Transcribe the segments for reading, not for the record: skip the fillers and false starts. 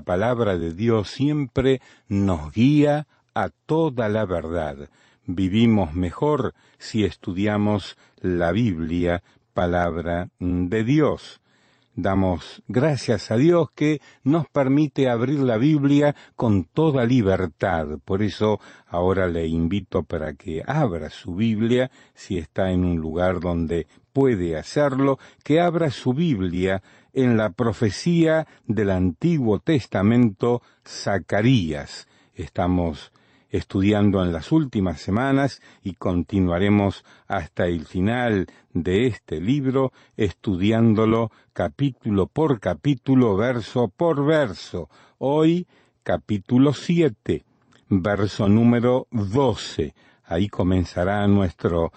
palabra de Dios siempre nos guía a toda la verdad. Vivimos mejor si estudiamos la Biblia, palabra de Dios. Damos gracias a Dios que nos permite abrir la Biblia con toda libertad. Por eso ahora le invito para que abra su Biblia, si está en un lugar donde puede hacerlo, que abra su Biblia en la profecía del Antiguo Testamento, Zacarías. Estamos estudiando en las últimas semanas y continuaremos hasta el final de este libro, estudiándolo capítulo por capítulo, verso por verso. Hoy, capítulo 7, verso número 12. Ahí comenzará nuestro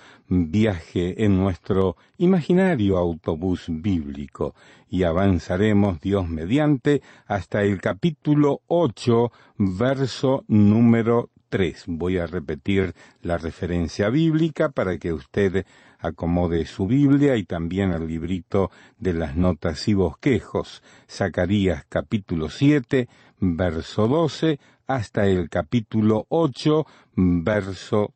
viaje en nuestro imaginario autobús bíblico y avanzaremos, Dios mediante, hasta el capítulo 8, verso número 3. Voy a repetir la referencia bíblica para que usted acomode su Biblia y también el librito de las notas y bosquejos. Zacarías capítulo 7, verso 12, hasta el capítulo 8, verso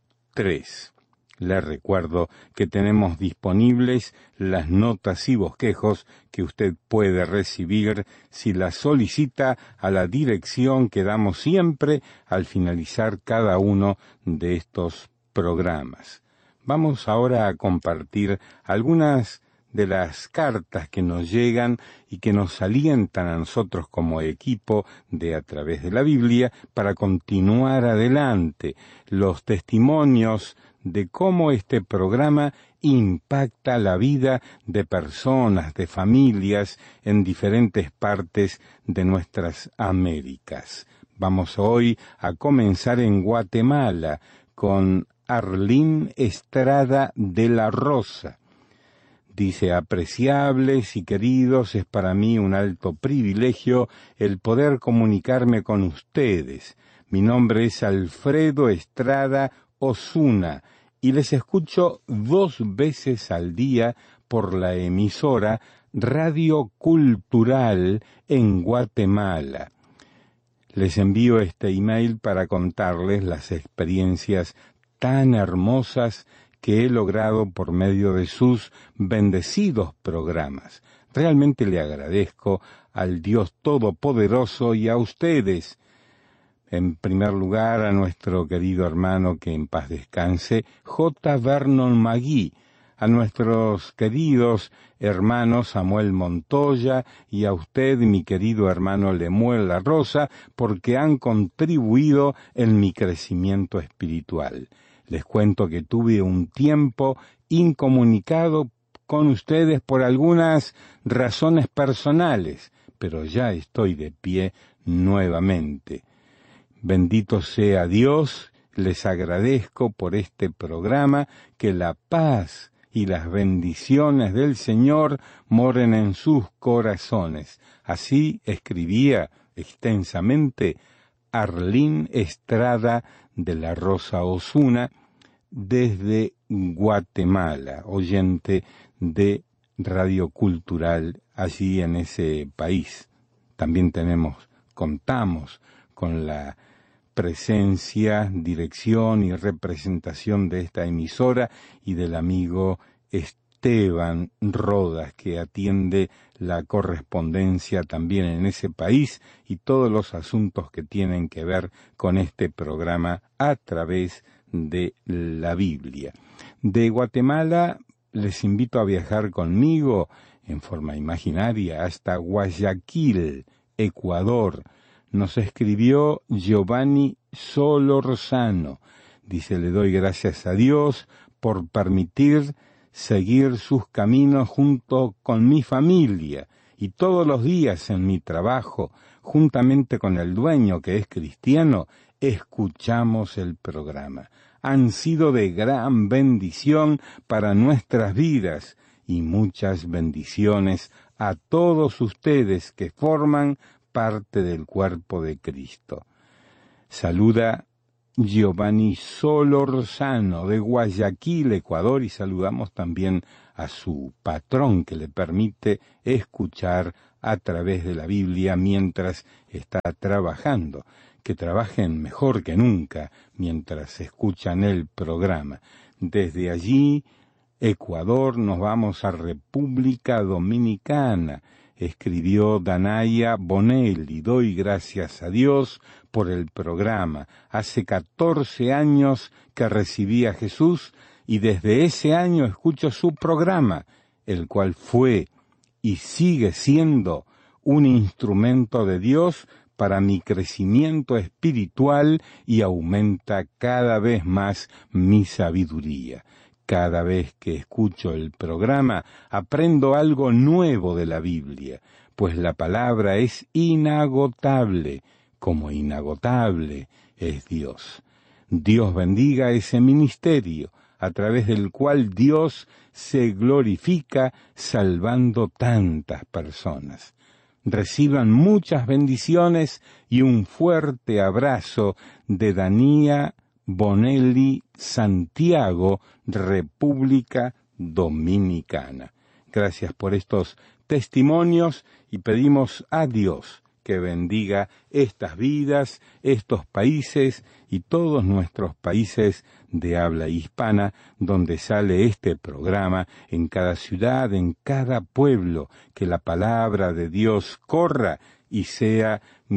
3. Le recuerdo que tenemos disponibles las notas y bosquejos que usted puede recibir si las solicita a la dirección que damos siempre al finalizar cada uno de estos programas. Vamos ahora a compartir algunas de las cartas que nos llegan y que nos alientan a nosotros como equipo de A Través de la Biblia para continuar adelante. Los testimonios de cómo este programa impacta la vida de personas, de familias en diferentes partes de nuestras Américas. Vamos hoy a comenzar en Guatemala con Arlín Estrada de la Rosa. Dice: apreciables y queridos, es para mí un alto privilegio el poder comunicarme con ustedes. Mi nombre es Alfredo Estrada Osuna y les escucho 2 veces al día por la emisora Radio Cultural en Guatemala. Les envío este email para contarles las experiencias tan hermosas que he logrado por medio de sus bendecidos programas. Realmente le agradezco al Dios Todopoderoso y a ustedes. En primer lugar, a nuestro querido hermano, que en paz descanse, J. Vernon Magui, a nuestros queridos hermanos Samuel Montoya y a usted, mi querido hermano Lemuel La Rosa, porque han contribuido en mi crecimiento espiritual. Les cuento que tuve un tiempo incomunicado con ustedes por algunas razones personales, pero ya estoy de pie nuevamente. Bendito sea Dios, les agradezco por este programa, que la paz y las bendiciones del Señor moren en sus corazones. Así escribía extensamente Arlín Estrada de la Rosa Osuna desde Guatemala, oyente de Radio Cultural allí en ese país. También contamos con la presencia, dirección y representación de esta emisora y del amigo Esteban Rodas, que atiende la correspondencia también en ese país y todos los asuntos que tienen que ver con este programa A Través de la Biblia. De Guatemala les invito a viajar conmigo en forma imaginaria hasta Guayaquil, Ecuador. Nos escribió Giovanni Solorzano. Dice: le doy gracias a Dios por permitir seguir sus caminos junto con mi familia, y todos los días en mi trabajo, juntamente con el dueño que es cristiano, escuchamos el programa. Han sido de gran bendición para nuestras vidas, y muchas bendiciones a todos ustedes que forman parte del cuerpo de Cristo. Saluda Giovanni Solorzano de Guayaquil, Ecuador, y saludamos también a su patrón que le permite escuchar a través de la Biblia mientras está trabajando, que trabajen mejor que nunca mientras escuchan el programa. Desde allí, Ecuador, nos vamos a República Dominicana. Escribió Danaya Bonelli: doy gracias a Dios por el programa. Hace 14 años que recibí a Jesús y desde ese año escucho su programa, el cual fue y sigue siendo un instrumento de Dios para mi crecimiento espiritual y aumenta cada vez más mi sabiduría. Cada vez que escucho el programa aprendo algo nuevo de la Biblia, pues la palabra es inagotable, como inagotable es Dios. Dios bendiga ese ministerio, a través del cual Dios se glorifica salvando tantas personas. Reciban muchas bendiciones y un fuerte abrazo de Danía Bonelli, Santiago, República Dominicana. Gracias por estos testimonios y pedimos a Dios que bendiga estas vidas, estos países y todos nuestros países de habla hispana donde sale este programa, en cada ciudad, en cada pueblo, que la palabra de Dios corra y sea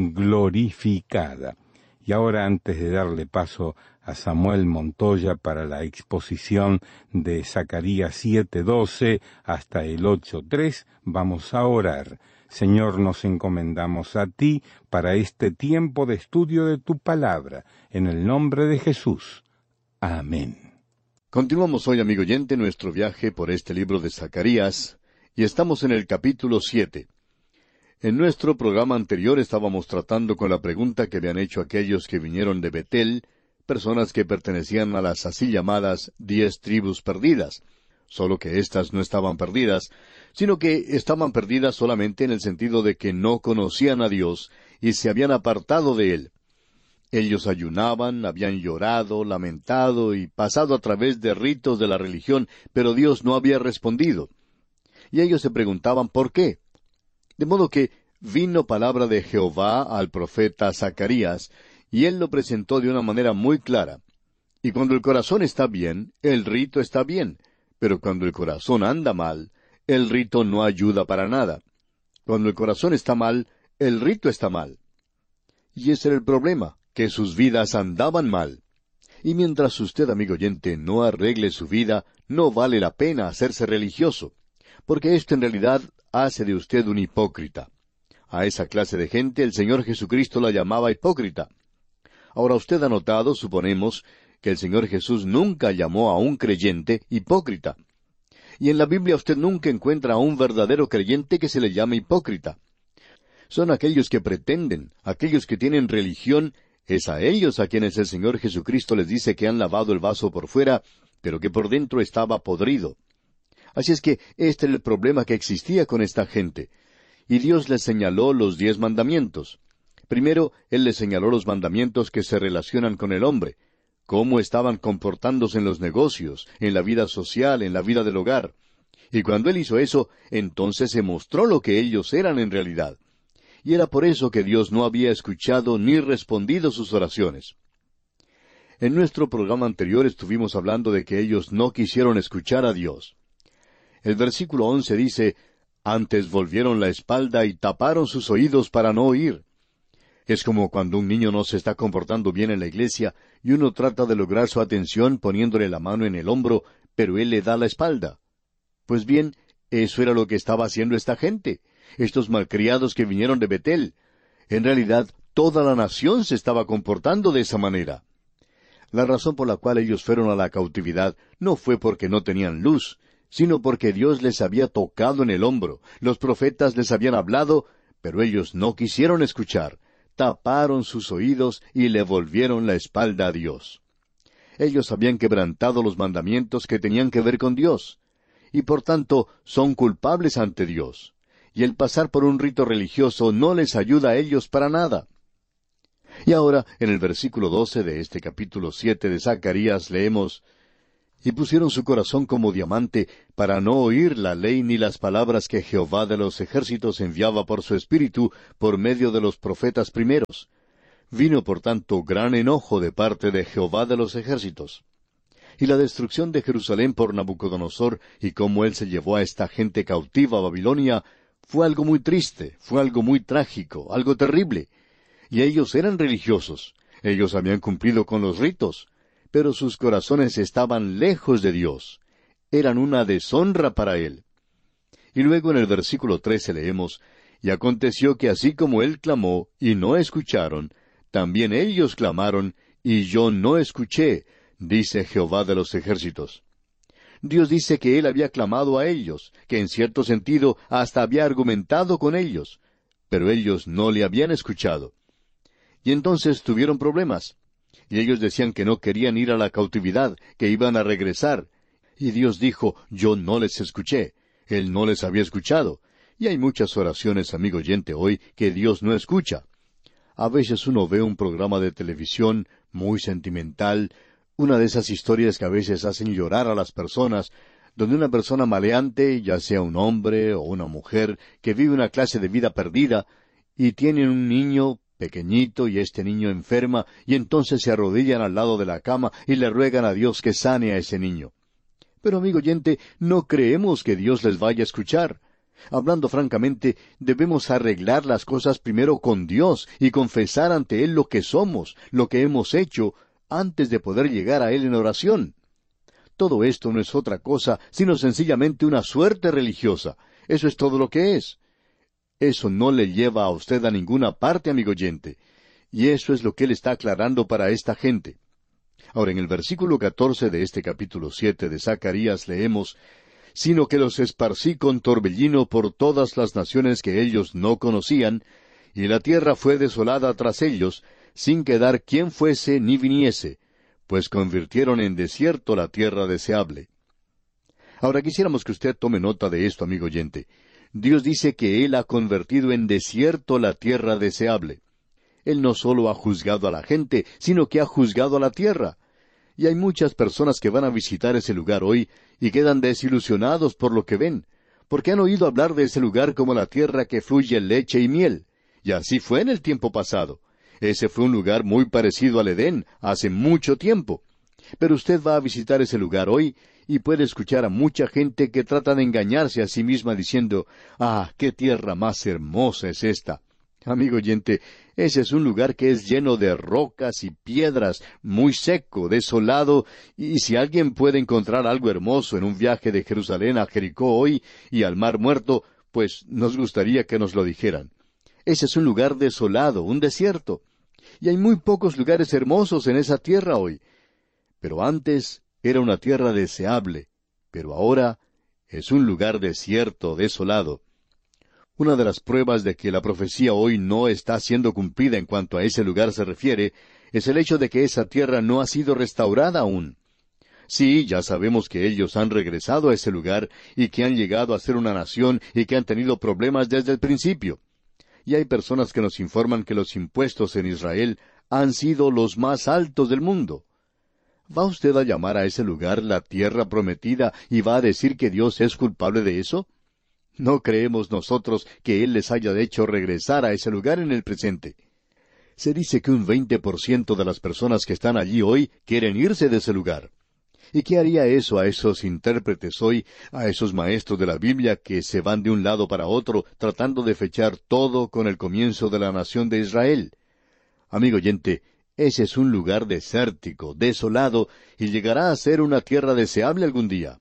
glorificada. Y ahora, antes de darle paso a Samuel Montoya para la exposición de Zacarías 7:12 hasta el 8:3, vamos a orar. Señor, nos encomendamos a ti para este tiempo de estudio de tu palabra, en el nombre de Jesús. Amén. Continuamos hoy, amigo oyente, nuestro viaje por este libro de Zacarías, y estamos en el capítulo 7. En nuestro programa anterior estábamos tratando con la pregunta que habían hecho aquellos que vinieron de Betel, personas que pertenecían a las así llamadas 10 tribus perdidas. Solo que éstas no estaban perdidas, sino que estaban perdidas solamente en el sentido de que no conocían a Dios y se habían apartado de Él. Ellos ayunaban, habían llorado, lamentado y pasado a través de ritos de la religión, pero Dios no había respondido. Y ellos se preguntaban ¿por qué? De modo que vino palabra de Jehová al profeta Zacarías, y él lo presentó de una manera muy clara. Y cuando el corazón está bien, el rito está bien. Pero cuando el corazón anda mal, el rito no ayuda para nada. Cuando el corazón está mal, el rito está mal. Y ese era el problema, que sus vidas andaban mal. Y mientras usted, amigo oyente, no arregle su vida, no vale la pena hacerse religioso, porque esto en realidad hace de usted un hipócrita. A esa clase de gente el Señor Jesucristo la llamaba hipócrita. Ahora usted ha notado, suponemos, que el Señor Jesús nunca llamó a un creyente hipócrita. Y en la Biblia usted nunca encuentra a un verdadero creyente que se le llame hipócrita. Son aquellos que pretenden, aquellos que tienen religión, es a ellos a quienes el Señor Jesucristo les dice que han lavado el vaso por fuera, pero que por dentro estaba podrido. Así es que este era el problema que existía con esta gente. Y Dios les señaló los 10 mandamientos. Primero, Él les señaló los mandamientos que se relacionan con el hombre, cómo estaban comportándose en los negocios, en la vida social, en la vida del hogar. Y cuando Él hizo eso, entonces se mostró lo que ellos eran en realidad. Y era por eso que Dios no había escuchado ni respondido sus oraciones. En nuestro programa anterior estuvimos hablando de que ellos no quisieron escuchar a Dios. El versículo 11 dice, «Antes volvieron la espalda y taparon sus oídos para no oír». Es como cuando un niño no se está comportando bien en la iglesia y uno trata de lograr su atención poniéndole la mano en el hombro, pero él le da la espalda. Pues bien, eso era lo que estaba haciendo esta gente, estos malcriados que vinieron de Betel. En realidad, toda la nación se estaba comportando de esa manera. La razón por la cual ellos fueron a la cautividad no fue porque no tenían luz, sino porque Dios les había tocado en el hombro, los profetas les habían hablado, pero ellos no quisieron escuchar. Taparon sus oídos y le volvieron la espalda a Dios. Ellos habían quebrantado los mandamientos que tenían que ver con Dios, y por tanto son culpables ante Dios. Y el pasar por un rito religioso no les ayuda a ellos para nada. Y ahora, en el versículo 12 de este capítulo 7 de Zacarías, leemos, y pusieron su corazón como diamante para no oír la ley ni las palabras que Jehová de los ejércitos enviaba por su espíritu por medio de los profetas primeros. Vino por tanto gran enojo de parte de Jehová de los ejércitos. Y la destrucción de Jerusalén por Nabucodonosor y cómo él se llevó a esta gente cautiva a Babilonia fue algo muy triste, fue algo muy trágico, algo terrible. Y ellos eran religiosos, ellos habían cumplido con los ritos, pero sus corazones estaban lejos de Dios. Eran una deshonra para él. Y luego en el versículo 13 leemos, y aconteció que así como él clamó, y no escucharon, también ellos clamaron, y yo no escuché, dice Jehová de los ejércitos. Dios dice que él había clamado a ellos, que en cierto sentido hasta había argumentado con ellos, pero ellos no le habían escuchado. Y entonces tuvieron problemas. Y ellos decían que no querían ir a la cautividad, que iban a regresar. Y Dios dijo, yo no les escuché. Él no les había escuchado. Y hay muchas oraciones, amigo oyente, hoy que Dios no escucha. A veces uno ve un programa de televisión muy sentimental, una de esas historias que a veces hacen llorar a las personas, donde una persona maleante, ya sea un hombre o una mujer, que vive una clase de vida perdida, y tiene un niño pequeñito y este niño enferma, y entonces se arrodillan al lado de la cama y le ruegan a Dios que sane a ese niño. Pero, amigo oyente, no creemos que Dios les vaya a escuchar. Hablando francamente, debemos arreglar las cosas primero con Dios y confesar ante Él lo que somos, lo que hemos hecho, antes de poder llegar a Él en oración. Todo esto no es otra cosa, sino sencillamente una suerte religiosa. Eso es todo lo que es. Eso no le lleva a usted a ninguna parte, amigo oyente. Y eso es lo que Él está aclarando para esta gente. Ahora, en el versículo 14 de este capítulo 7 de Zacarías leemos, «Sino que los esparcí con torbellino por todas las naciones que ellos no conocían, y la tierra fue desolada tras ellos, sin quedar quien fuese ni viniese, pues convirtieron en desierto la tierra deseable». Ahora quisiéramos que usted tome nota de esto, amigo oyente. Dios dice que Él ha convertido en desierto la tierra deseable. Él no solo ha juzgado a la gente, sino que ha juzgado a la tierra. Y hay muchas personas que van a visitar ese lugar hoy y quedan desilusionados por lo que ven, porque han oído hablar de ese lugar como la tierra que fluye leche y miel. Y así fue en el tiempo pasado. Ese fue un lugar muy parecido al Edén, hace mucho tiempo. Pero usted va a visitar ese lugar hoy y puede escuchar a mucha gente que trata de engañarse a sí misma diciendo, «Ah, qué tierra más hermosa es esta». Amigo oyente, ese es un lugar que es lleno de rocas y piedras, muy seco, desolado, y si alguien puede encontrar algo hermoso en un viaje de Jerusalén a Jericó hoy y al Mar Muerto, pues nos gustaría que nos lo dijeran. Ese es un lugar desolado, un desierto. Y hay muy pocos lugares hermosos en esa tierra hoy. Pero antes era una tierra deseable, pero ahora es un lugar desierto, desolado. Una de las pruebas de que la profecía hoy no está siendo cumplida en cuanto a ese lugar se refiere, es el hecho de que esa tierra no ha sido restaurada aún. Sí, ya sabemos que ellos han regresado a ese lugar y que han llegado a ser una nación y que han tenido problemas desde el principio. Y hay personas que nos informan que los impuestos en Israel han sido los más altos del mundo. ¿Va usted a llamar a ese lugar la tierra prometida y va a decir que Dios es culpable de eso? No creemos nosotros que Él les haya hecho regresar a ese lugar en el presente. Se dice que un 20% de las personas que están allí hoy quieren irse de ese lugar. ¿Y qué haría eso a esos intérpretes hoy, a esos maestros de la Biblia que se van de un lado para otro tratando de fechar todo con el comienzo de la nación de Israel? Amigo oyente, ese es un lugar desértico, desolado, y llegará a ser una tierra deseable algún día.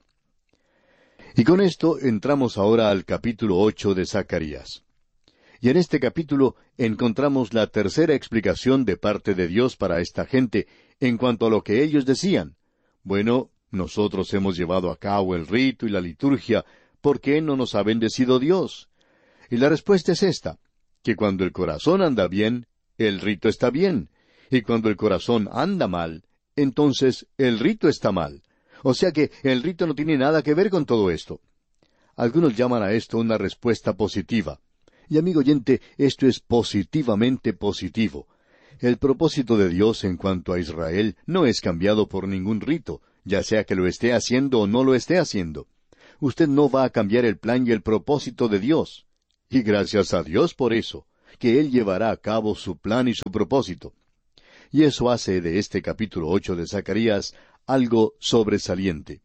Y con esto entramos ahora al capítulo 8 de Zacarías. Y en este capítulo encontramos la tercera explicación de parte de Dios para esta gente en cuanto a lo que ellos decían. Bueno, nosotros hemos llevado a cabo el rito y la liturgia, ¿por qué no nos ha bendecido Dios? Y la respuesta es esta, que cuando el corazón anda bien, el rito está bien, y cuando el corazón anda mal, entonces el rito está mal. O sea que el rito no tiene nada que ver con todo esto. Algunos llaman a esto una respuesta positiva. Y amigo oyente, esto es positivamente positivo. El propósito de Dios en cuanto a Israel no es cambiado por ningún rito, ya sea que lo esté haciendo o no lo esté haciendo. Usted no va a cambiar el plan y el propósito de Dios. Y gracias a Dios por eso, que Él llevará a cabo su plan y su propósito. Y eso hace de este capítulo 8 de Zacarías algo sobresaliente.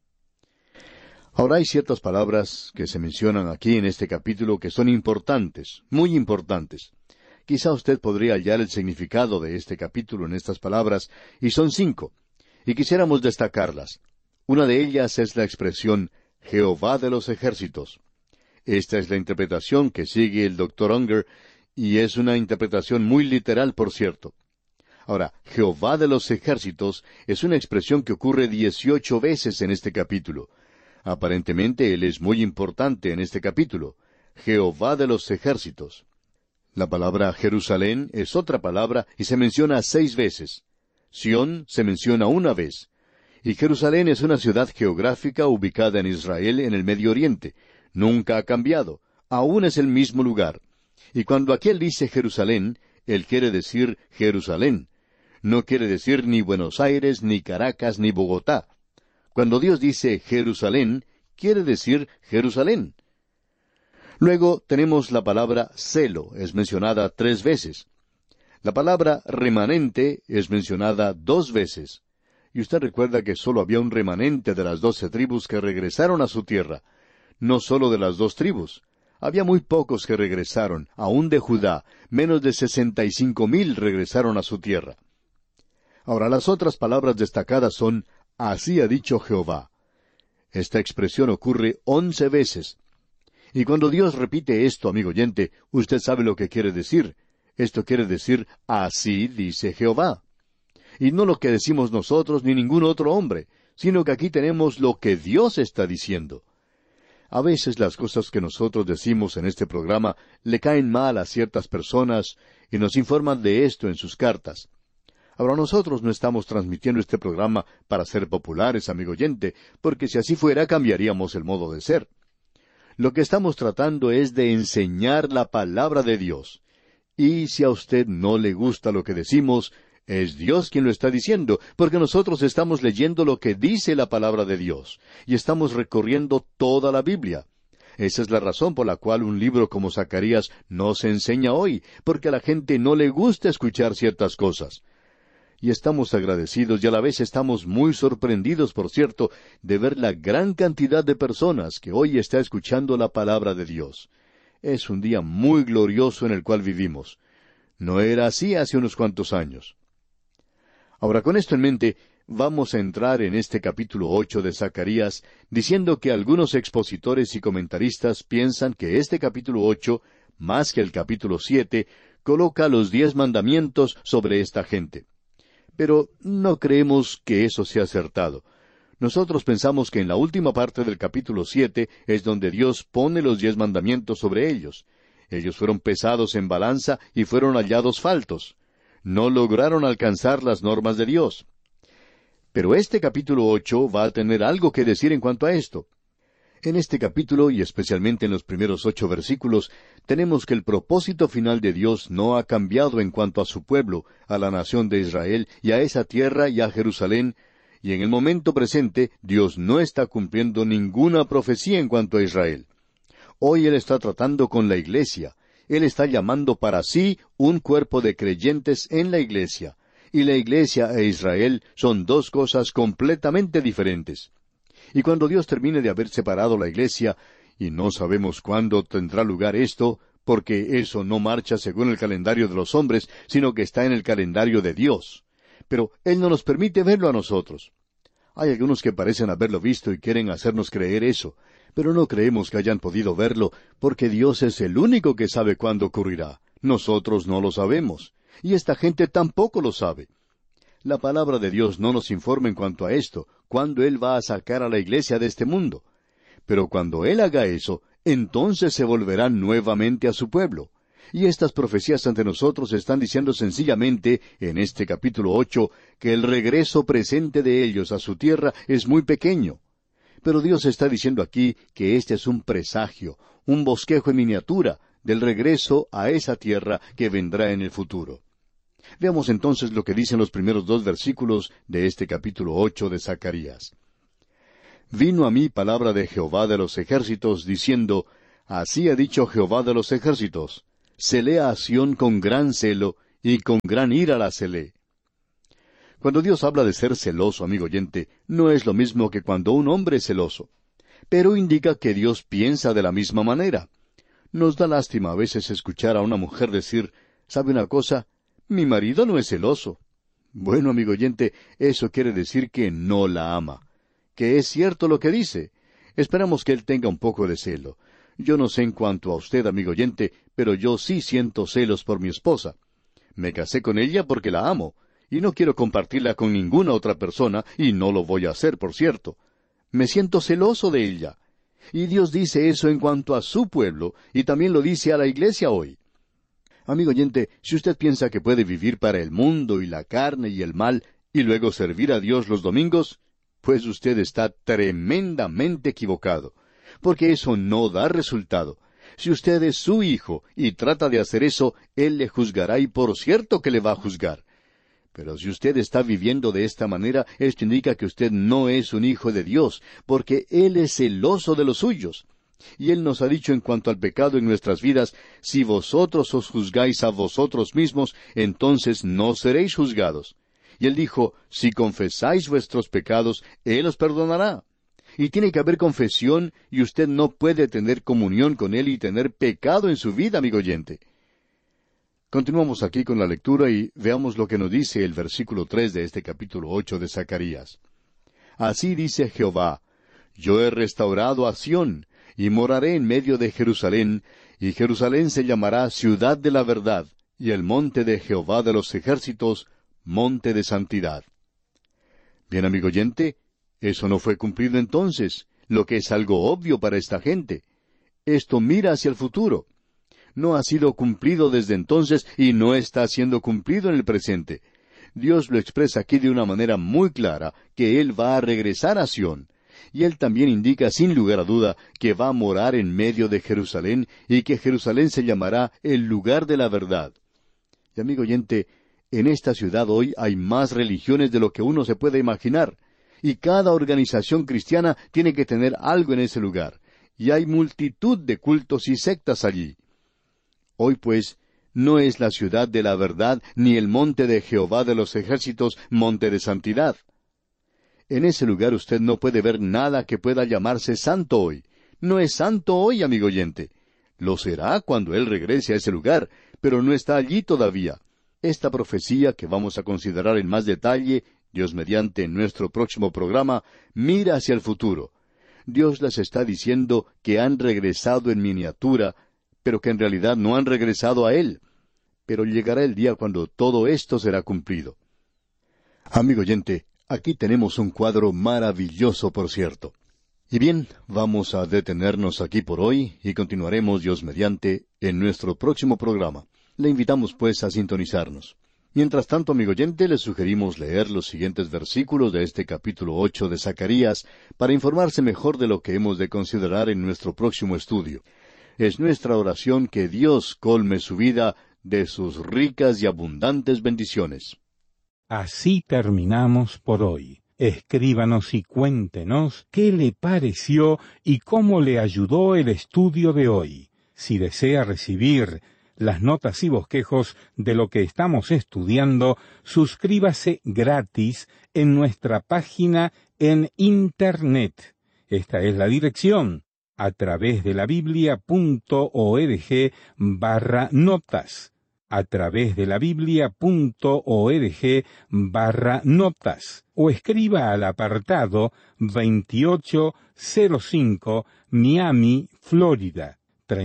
Ahora hay ciertas palabras que se mencionan aquí en este capítulo que son importantes, muy importantes. Quizá usted podría hallar el significado de este capítulo en estas palabras, y son 5, y quisiéramos destacarlas. Una de ellas es la expresión Jehová de los ejércitos. Esta es la interpretación que sigue el Dr. Unger, y es una interpretación muy literal, por cierto. Ahora, Jehová de los ejércitos es una expresión que ocurre 18 veces en este capítulo. Aparentemente Él es muy importante en este capítulo. Jehová de los ejércitos. La palabra Jerusalén es otra palabra y se menciona 6 veces. Sión se menciona una vez. Y Jerusalén es una ciudad geográfica ubicada en Israel en el Medio Oriente. Nunca ha cambiado. Aún es el mismo lugar. Y cuando aquí Él dice Jerusalén, Él quiere decir Jerusalén. No quiere decir ni Buenos Aires, ni Caracas, ni Bogotá. Cuando Dios dice Jerusalén, quiere decir Jerusalén. Luego tenemos la palabra celo, es mencionada 3 veces. La palabra remanente es mencionada 2 veces. Y usted recuerda que solo había un remanente de las 12 tribus que regresaron a su tierra. No solo de las 2 tribus. Había muy pocos que regresaron, aún de Judá. Menos de 65,000 regresaron a su tierra. Ahora, las otras palabras destacadas son, así ha dicho Jehová. Esta expresión ocurre 11 veces. Y cuando Dios repite esto, amigo oyente, usted sabe lo que quiere decir. Esto quiere decir, así dice Jehová. Y no lo que decimos nosotros ni ningún otro hombre, sino que aquí tenemos lo que Dios está diciendo. A veces las cosas que nosotros decimos en este programa le caen mal a ciertas personas y nos informan de esto en sus cartas. Ahora nosotros no estamos transmitiendo este programa para ser populares, amigo oyente, porque si así fuera cambiaríamos el modo de ser. Lo que estamos tratando es de enseñar la palabra de Dios. Y si a usted no le gusta lo que decimos, es Dios quien lo está diciendo, porque nosotros estamos leyendo lo que dice la palabra de Dios, y estamos recorriendo toda la Biblia. Esa es la razón por la cual un libro como Zacarías no se enseña hoy, porque a la gente no le gusta escuchar ciertas cosas. Y estamos agradecidos y a la vez estamos muy sorprendidos, por cierto, de ver la gran cantidad de personas que hoy está escuchando la palabra de Dios. Es un día muy glorioso en el cual vivimos. No era así hace unos cuantos años. Ahora, con esto en mente, vamos a entrar en este capítulo 8 de Zacarías, diciendo que algunos expositores y comentaristas piensan que este capítulo 8, más que el capítulo 7, coloca los 10 mandamientos sobre esta gente. Pero no creemos que eso sea acertado. Nosotros pensamos que en la última parte del capítulo 7 es donde Dios pone los 10 mandamientos sobre ellos. Ellos fueron pesados en balanza y fueron hallados faltos. No lograron alcanzar las normas de Dios. Pero este capítulo 8 va a tener algo que decir en cuanto a esto. En este capítulo, y especialmente en los primeros 8 versículos, tenemos que el propósito final de Dios no ha cambiado en cuanto a su pueblo, a la nación de Israel, y a esa tierra y a Jerusalén, y en el momento presente Dios no está cumpliendo ninguna profecía en cuanto a Israel. Hoy Él está tratando con la iglesia. Él está llamando para sí un cuerpo de creyentes en la iglesia, y la iglesia e Israel son 2 cosas completamente diferentes. Y cuando Dios termine de haber separado la iglesia, y no sabemos cuándo tendrá lugar esto, porque eso no marcha según el calendario de los hombres, sino que está en el calendario de Dios. Pero Él no nos permite verlo a nosotros. Hay algunos que parecen haberlo visto y quieren hacernos creer eso, pero no creemos que hayan podido verlo, porque Dios es el único que sabe cuándo ocurrirá. Nosotros no lo sabemos, y esta gente tampoco lo sabe. La palabra de Dios no nos informa en cuanto a esto, cuándo Él va a sacar a la iglesia de este mundo. Pero cuando Él haga eso, entonces se volverán nuevamente a su pueblo. Y estas profecías ante nosotros están diciendo sencillamente, en este capítulo 8, que el regreso presente de ellos a su tierra es muy pequeño. Pero Dios está diciendo aquí que este es un presagio, un bosquejo en miniatura, del regreso a esa tierra que vendrá en el futuro. Veamos entonces lo que dicen los primeros 2 versículos de este capítulo 8 de Zacarías. Vino a mí palabra de Jehová de los ejércitos, diciendo, Así ha dicho Jehová de los ejércitos, celé a Sión con gran celo, y con gran ira la celé. Cuando Dios habla de ser celoso, amigo oyente, no es lo mismo que cuando un hombre es celoso, pero indica que Dios piensa de la misma manera. Nos da lástima a veces escuchar a una mujer decir, ¿sabe una cosa? Mi marido no es celoso. Bueno, amigo oyente, eso quiere decir que no la ama, que es cierto lo que dice. Esperamos que él tenga un poco de celo. Yo no sé en cuanto a usted, amigo oyente, pero yo sí siento celos por mi esposa. Me casé con ella porque la amo, y no quiero compartirla con ninguna otra persona, y no lo voy a hacer, por cierto. Me siento celoso de ella. Y Dios dice eso en cuanto a su pueblo, y también lo dice a la iglesia hoy. Amigo oyente, si usted piensa que puede vivir para el mundo y la carne y el mal, y luego servir a Dios los domingos, pues usted está tremendamente equivocado, porque eso no da resultado. Si usted es su hijo y trata de hacer eso, Él le juzgará y por cierto que le va a juzgar. Pero si usted está viviendo de esta manera, esto indica que usted no es un hijo de Dios, porque Él es celoso de los suyos. Y Él nos ha dicho en cuanto al pecado en nuestras vidas, si vosotros os juzgáis a vosotros mismos, entonces no seréis juzgados. Y Él dijo, si confesáis vuestros pecados, Él os perdonará. Y tiene que haber confesión, y usted no puede tener comunión con Él y tener pecado en su vida, amigo oyente. Continuamos aquí con la lectura y veamos lo que nos dice el versículo 3 de este capítulo 8 de Zacarías. Así dice Jehová, yo he restaurado a Sión, y moraré en medio de Jerusalén, y Jerusalén se llamará ciudad de la verdad, y el monte de Jehová de los ejércitos, monte de santidad. Bien, amigo oyente, eso no fue cumplido entonces, lo que es algo obvio para esta gente. Esto mira hacia el futuro. No ha sido cumplido desde entonces y no está siendo cumplido en el presente. Dios lo expresa aquí de una manera muy clara, que Él va a regresar a Sión. Y Él también indica sin lugar a duda que va a morar en medio de Jerusalén y que Jerusalén se llamará el lugar de la verdad. Y amigo oyente, en esta ciudad hoy hay más religiones de lo que uno se puede imaginar. Y cada organización cristiana tiene que tener algo en ese lugar. Y hay multitud de cultos y sectas allí. Hoy pues, no es la ciudad de la verdad, ni el monte de Jehová de los ejércitos, monte de santidad. En ese lugar usted no puede ver nada que pueda llamarse santo hoy. No es santo hoy, amigo oyente. Lo será cuando Él regrese a ese lugar, pero no está allí todavía. Esta profecía, que vamos a considerar en más detalle, Dios mediante en nuestro próximo programa, mira hacia el futuro. Dios les está diciendo que han regresado en miniatura, pero que en realidad no han regresado a Él. Pero llegará el día cuando todo esto será cumplido. Amigo oyente, aquí tenemos un cuadro maravilloso, por cierto. Y bien, vamos a detenernos aquí por hoy y continuaremos, Dios mediante, en nuestro próximo programa. Le invitamos pues a sintonizarnos. Mientras tanto, amigo oyente, le sugerimos leer los siguientes versículos de este capítulo 8 de Zacarías para informarse mejor de lo que hemos de considerar en nuestro próximo estudio. Es nuestra oración que Dios colme su vida de sus ricas y abundantes bendiciones. Así terminamos por hoy. Escríbanos y cuéntenos qué le pareció y cómo le ayudó el estudio de hoy. Si desea recibir las notas y bosquejos de lo que estamos estudiando, suscríbase gratis en nuestra página en Internet. Esta es la dirección: a través de la biblia.org/notas. A través de la biblia.org/notas. O escriba al apartado 2805 Miami, Florida,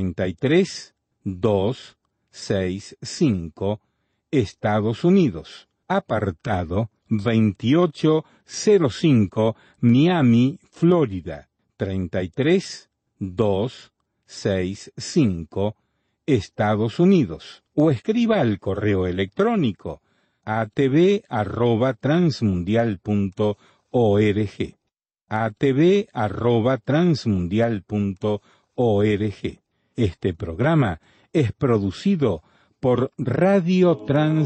33265, Estados Unidos. Apartado 2805 Miami, Florida, 33265, Estados Unidos. O escriba al correo electrónico atv@transmundial.org. atv@transmundial.org. Este programa es producido por Radio Trans